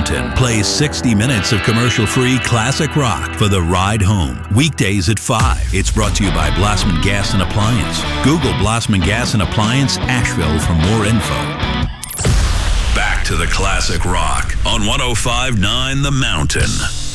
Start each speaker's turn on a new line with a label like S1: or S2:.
S1: Mountain plays 60 minutes of commercial-free classic rock for the ride home. Weekdays at 5. It's brought to you by Blossman Gas and Appliance. Google Blossman Gas and Appliance Asheville for more info. Back to the classic rock on 105.9 The Mountain.